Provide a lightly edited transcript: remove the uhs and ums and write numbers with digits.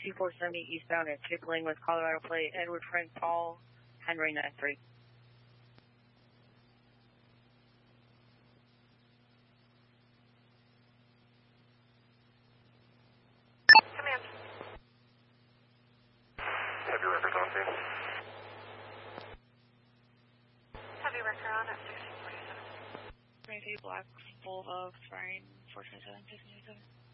2470 eastbound at Chip Lane with Colorado plate, Edward Frank Paul, Henry 93. Command. Heavy records on scene. Heavy record on at 1647. 22 Black Volvo, Fine 427, 1527.